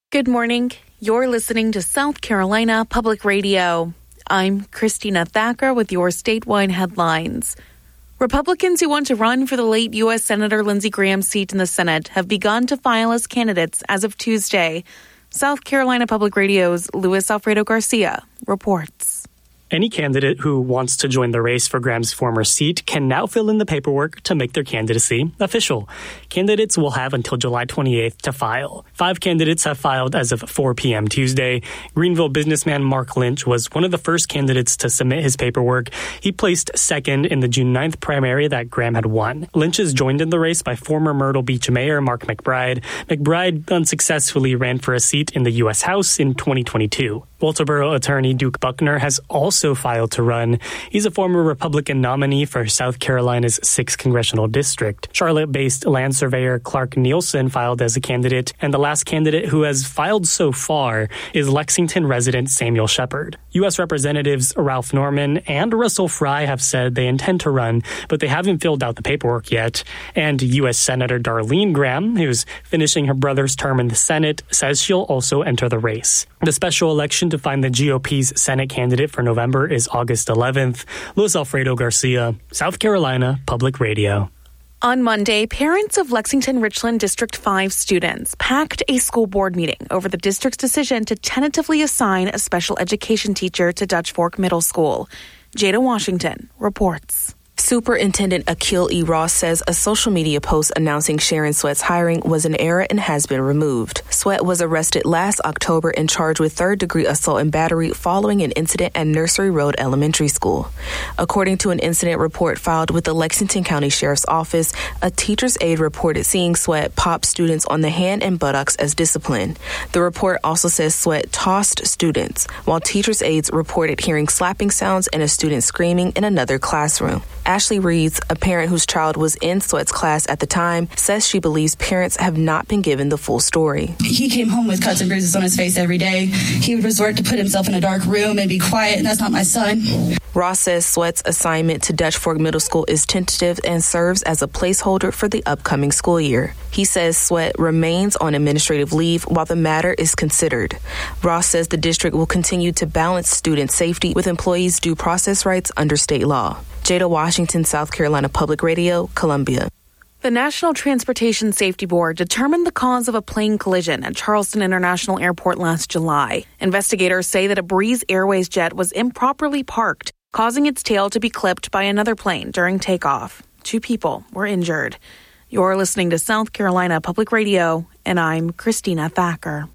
Good morning. You're listening to South Carolina Public Radio. I'm Christina Thacker with your statewide headlines. Republicans who want to run for the late U.S. Senator Lindsey Graham's seat in the Senate have begun to file as candidates as of Tuesday. South Carolina Public Radio's Luis Alfredo Garcia reports. Any candidate who wants to join the race for Graham's former seat can now fill in the paperwork to make their candidacy official. Candidates will have until July 28th to file. 5 candidates have filed as of 4 p.m. Tuesday. Greenville businessman Mark Lynch was one of the first candidates to submit his paperwork. He placed second in the June 9th primary that Graham had won. Lynch is joined in the race by former Myrtle Beach Mayor Mark McBride. McBride unsuccessfully ran for a seat in the U.S. House in 2022. Walterboro attorney Duke Buckner has also filed to run. He's a former Republican nominee for South Carolina's 6th congressional district. Charlotte-based land surveyor Clark Nielsen filed as a candidate, and the last candidate who has filed so far is Lexington resident Samuel Shepard. U.S. Representatives Ralph Norman and Russell Fry have said they intend to run, but they haven't filled out the paperwork yet. And U.S. Senator Darlene Graham, who's finishing her brother's term in the Senate, says she'll also enter the race. The special election to find the GOP's Senate candidate for November is August 11th. Luis Alfredo Garcia, South Carolina Public Radio. On Monday, parents of Lexington Richland District 5 students packed a school board meeting over the district's decision to tentatively assign a special education teacher to Dutch Fork Middle School. Jada Washington reports. Superintendent Akil E. Ross says a social media post announcing Sharon Sweat's hiring was an error and has been removed. Sweat was arrested last October and charged with third-degree assault and battery following an incident at Nursery Road Elementary School. According to an incident report filed with the Lexington County Sheriff's Office, a teacher's aide reported seeing Sweat pop students on the hand and buttocks as discipline. The report also says Sweat tossed students, while teacher's aides reported hearing slapping sounds and a student screaming in another classroom. Ashley Reeds, a parent whose child was in Sweat's class at the time, says she believes parents have not been given the full story. He came home with cuts and bruises on his face every day. He would resort to put himself in a dark room and be quiet, and that's not my son. Ross says Sweat's assignment to Dutch Fork Middle School is tentative and serves as a placeholder for the upcoming school year. He says Sweat remains on administrative leave while the matter is considered. Ross says the district will continue to balance student safety with employees' due process rights under state law. Jada Washington, South Carolina Public Radio, Columbia. The National Transportation Safety Board determined the cause of a plane collision at Charleston International Airport last July. Investigators say that a Breeze Airways jet was improperly parked, causing its tail to be clipped by another plane during takeoff. 2 people were injured. You're listening to South Carolina Public Radio, and I'm Christina Thacker.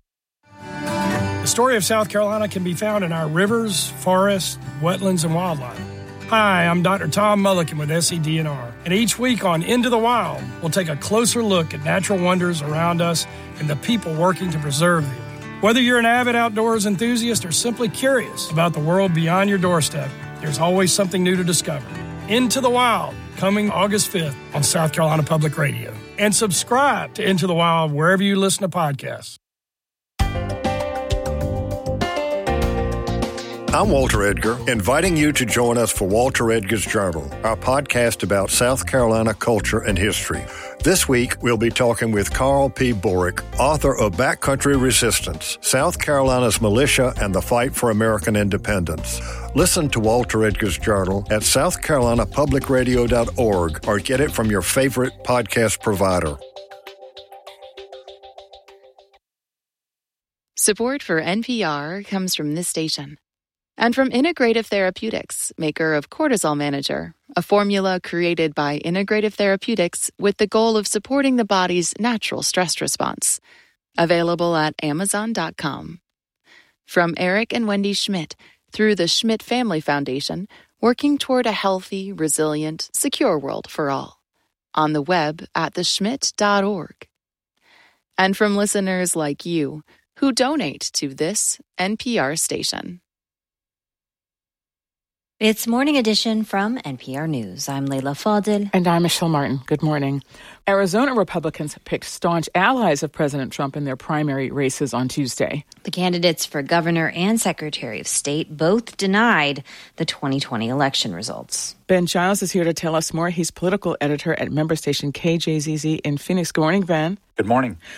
The story of South Carolina can be found in our rivers, forests, wetlands, and wildlife. Hi, I'm Dr. Tom Mulliken with SCDNR, and each week on Into the Wild, we'll take a closer look at natural wonders around us and the people working to preserve them. Whether you're an avid outdoors enthusiast or simply curious about the world beyond your doorstep, there's always something new to discover. Into the Wild, coming August 5th on South Carolina Public Radio. And subscribe to Into the Wild wherever you listen to podcasts. I'm Walter Edgar, inviting you to join us for Walter Edgar's Journal, our podcast about South Carolina culture and history. This week, we'll be talking with Carl P. Borick, author of Backcountry Resistance, South Carolina's Militia and the Fight for American Independence. Listen to Walter Edgar's Journal at southcarolinapublicradio.org or get it from your favorite podcast provider. Support for NPR comes from this station. And from Integrative Therapeutics, maker of Cortisol Manager, a formula created by Integrative Therapeutics with the goal of supporting the body's natural stress response. Available at Amazon.com. From Eric and Wendy Schmidt, through the Schmidt Family Foundation, working toward a healthy, resilient, secure world for all. On the web at theschmidt.org. And from listeners like you, who donate to this NPR station. It's Morning Edition from NPR News. I'm Leila Fadel. And I'm Michelle Martin. Good morning. Arizona Republicans picked staunch allies of President Trump in their primary races on Tuesday. The candidates for governor and secretary of state both denied the 2020 election results. Ben Giles is here to tell us more. He's political editor at member station KJZZ in Phoenix. Good morning, Ben. Good morning.